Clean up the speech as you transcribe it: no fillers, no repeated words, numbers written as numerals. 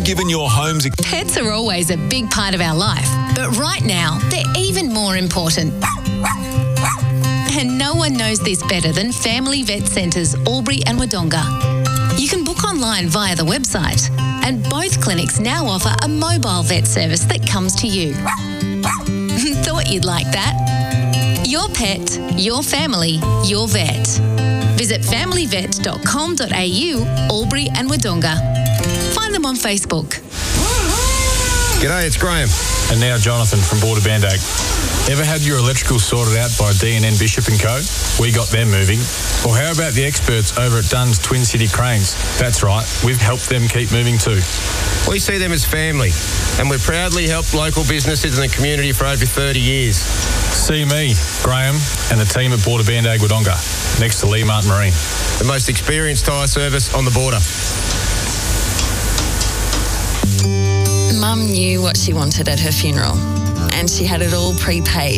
given your homes... Pets are always a big part of our life, but right now, they're even more important. And no one knows this better than Family Vet Centres Albury and Wodonga. You can book online via the website, and both clinics now offer a mobile vet service that comes to you. Thought you'd like that? Your pet, your family, your vet. Visit familyvet.com.au, Albury and Wodonga. Find them on Facebook. G'day, it's Graham. And now Jonathan from Border Bandag. Ever had your electrical sorted out by D&N Bishop & Co? We got them moving. Or how about the experts over at Dunn's Twin City Cranes? That's right, we've helped them keep moving too. We see them as family, and we've proudly helped local businesses in the community for over 30 years. See me, Graham, and the team at Border Bandag Wodonga, next to Lee Martin Marine. The most experienced tyre service on the border. Mum knew what she wanted at her funeral, and she had it all prepaid.